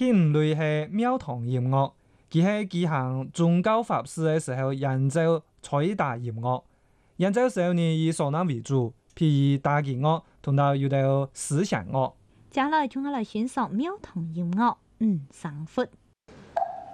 第五類係廟堂音樂，佢係舉行宗教法事嘅時候演奏吹打音樂。演奏時候呢以嗩吶為主，譬如打擊樂同到有啲思想樂。 接下來從我來欣賞廟堂音樂，生活。